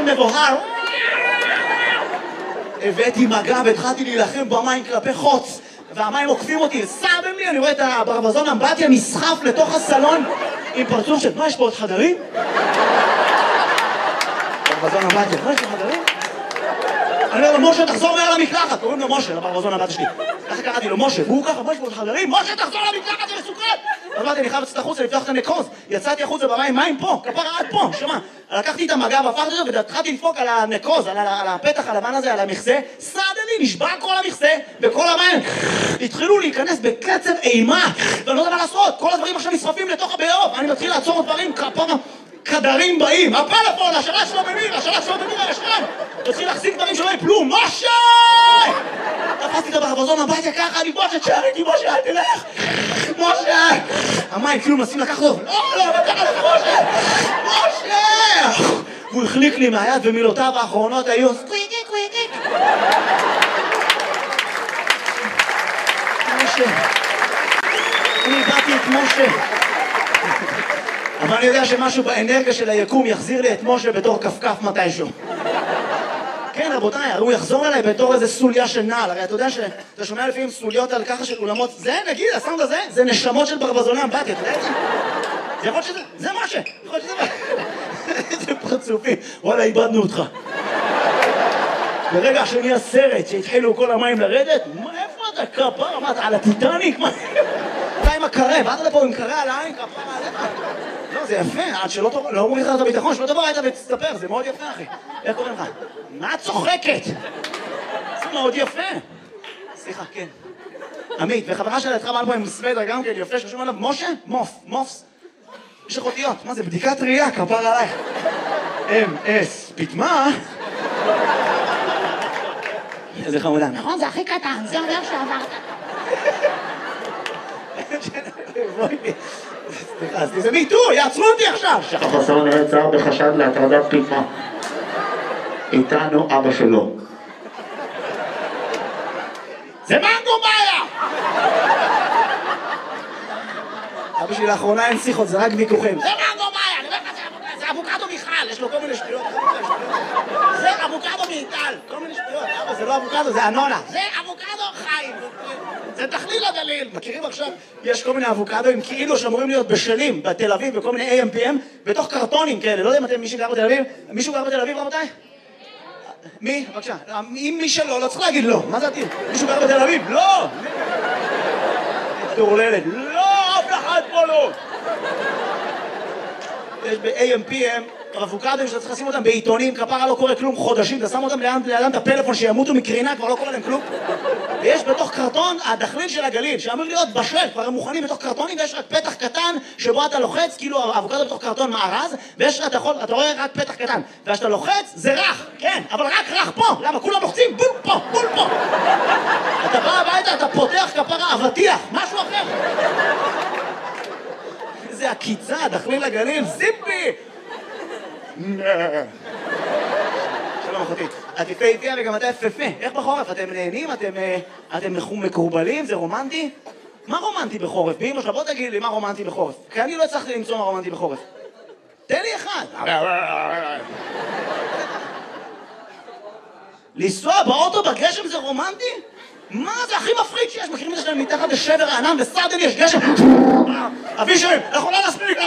מבוהר. הבאתי מגע והתחלתי להילחם במים כלפי חוץ, והמים עוקפים אותי, סתם לי, אני רואה את הברווזון אמבטיה נסחף לתוך הסלון עם פרצוף של, מה יש פה עוד חדרים? ברווזון אמבטיה, מה יש פה חדרים? אני אומר לו, משה, תחזור מעל המקלחת. קוראים לו משה, לברווזון הבת שלי. ככה קראתי לו, משה, והוא ככה, משה, חברים, משה, תחזור למקלחת, זה מסוכן! אז אמרתי, אני חייב לצאת החוצה, לפתוח את הנקוז. יצאתי החוצה במים, מים פה, כפרה עד פה, שמה. לקחתי את המגע והפכתי אותו, והתחלתי לדפוק על הנקוז, על הפתח הלבן הזה, על המכסה. סעדני, נשבע כל המכסה, וכל המים התחילו להיכנס בקצב אימה, ואני לא יודע מה לעשות. כל הדברים עכשיו נשרפים לתוך הבאוב. אני מתחיל לעצור דברים, כפרה כדרים באים, הפלאפון, השלט שלו במיר, הישן. תתחיל להחזיק דברים שלא יפלו, משה! תפסתי את הברווזון הביתה ככה, אני משה, תשאר איתי, משה, אל תלך! משה! המים כאילו מנסים לקחת אותו, לא, ככה לך, משה! משה! והוא החליק לי מהיד ומילותיו האחרונות היו קוויק. משה! אני באתי את משה! אבל אני יודע שמשהו באנרגיה של היקום יחזיר לי את משה בתור כפכף מתישהו. כן, רבותיי, הוא יחזור אליי בתור איזה סוליה של נעל. הרי אתה יודע שאתה שומע לפעמים סוליות על ככה של אולמות, זה, נגיד, הסאונד הזה, זה נשמות של ברווזוני אמבטיה, אתה יודע את זה? זה יכול שזה, זה משה, יכול שזה איזה פרצופים, וואלה, איבדנו אותך. ברגע השני הסרט שהתחילו כל המים לרדת, איפה אתה כפר? מה, אתה על הטיטניק? אתה עם הקרה, באת לפה עם קרה על העין, כפר עליך. לא, זה יפה, עד שלא אומרים לך את הביטחון, שלא תבוא היית ותסתפר, זה מאוד יפה, אחי. איך קוראים לך? מה את צוחקת? זה מאוד יפה. סליחה, כן. עמית, וחברה שלה התחברה פה עם סוודר גם כן, יפה, ששום עליו, משה? מופס. יש לך אותיות, מה זה, בדיקת ראייה, כפר עלייך. MS, פתמה? איזה חמודה. נכון, זה הכי קטן, זה אומר שעברת. סליחה, זה מיטו, יעצרו אותי עכשיו! החסר נעצר בחשד להטרדת פתמה. איתנו אבא שלו. זה מנגו מאיה! אבא שלי לאחרונה אין שיחות, זה רק ויכוחים. זה מנגו מאיה! אני אומר לך, זה אבוקדו מיכל, יש לו כל מיני שטויות. זה אבוקדו מיטל, כל מיני שטויות. אבא, זה לא אבוקדו, זה אנונה. זה אבוקדו חיים. זה תכליל הגליל. מכירים עכשיו? יש כל מיני אבוקדוים כאילו שאמורים להיות בשלים בתל אביב, בכל מיני AMPM, בתוך קרטונים כאלה. לא יודע אם אתם מישהו גר בתל אביב? מישהו גר בתל אביב, רבותיי? מי? בבקשה. אם מי שלא, לא צריך להגיד לא. מה זה עתיד? מישהו גר בתל אביב? לא! תורללת. לא! אף אחד פה לא! יש ב-AMPM אבוקדוים שאתה צריך לשים אותם בעיתונים, כפרה לא קורה כלום חודשים, אתה שם אותם לידם את הפלאפון שימותו מקרינה, כבר לא קורה להם כלום. ויש בתוך קרטון הדחליל של הגליל, שאמור להיות בשל, כבר הם מוכנים בתוך קרטונים, ויש רק פתח קטן שבו אתה לוחץ, כאילו האבוקדו בתוך קרטון מארז, ויש אתה רואה רק פתח קטן, וכשאתה לוחץ זה רך, כן, אבל רק רך פה, למה? כולם לוחצים בול פה, בול פה. אתה בא הביתה, אתה פותח כפרה אבטיח, משהו אחר. איזה עקיצה, דחליל הגליל, זיפי! שלום אחותי, את יפה איתי וגם אתה יפה. איך בחורף? אתם נהנים? אתם מקורבלים? זה רומנטי? מה רומנטי בחורף? באמא שלה, בוא תגיד לי מה רומנטי בחורף, כי אני לא הצלחתי למצוא מה רומנטי בחורף. תן לי אחד. לנסוע באוטו בגשם זה רומנטי? מה זה הכי מפחיד שיש? מכירים את זה שלהם מתחת לשבר הענן וסעדני יש גשם? אבי שרים, אנחנו לא נספיק.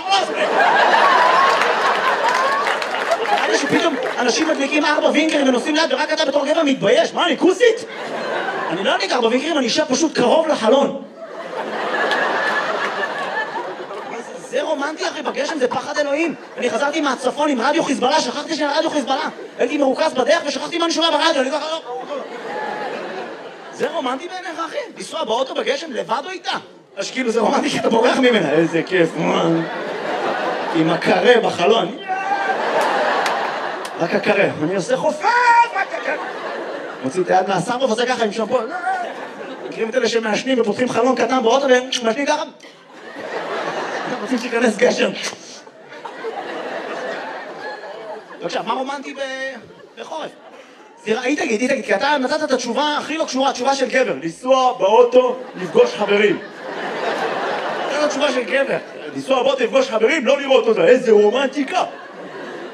אני שפתאום אנשים מדליקים 4 וינקרים ונוסעים ליד ורק אתה בתור גבר מתבייש. מה, אני כוסית? אני לא אדליק 4 וינקרים, אני אשב פשוט קרוב לחלון. זה רומנטי אחי, בגשם זה פחד אלוהים. אני חזרתי מהצפון עם רדיו חיזבאללה, שכחתי שאני רדיו חיזבאללה. הייתי מרוכז בדרך ושכחתי מה אני שומע ברדיו, אני ככה לא... זה רומנטי בעיניך אחי? לנסוע באוטו בגשם לבד או איתה? אז כאילו זה רומנטי כי אתה בורח ממנה. איזה כיף, עם הקרה בחלון. רק הקרה, אני עושה חופף, רק הקרה. מוציא את היד מהסרבו ועושה ככה עם שמפו. מכירים את אלה שמעשנים ופותחים חלון קטן באוטו ומעשנים ככה. רוצים שיכנס גשם. בבקשה, מה רומנטי בחורף? תגיד, כי אתה נתת את התשובה הכי לא קשורה, התשובה של גבר. לנסוע באוטו, לפגוש חברים. נתת התשובה של גבר. לנסוע באוטו, לפגוש חברים, לא לראות אותה. איזה רומנטיקה.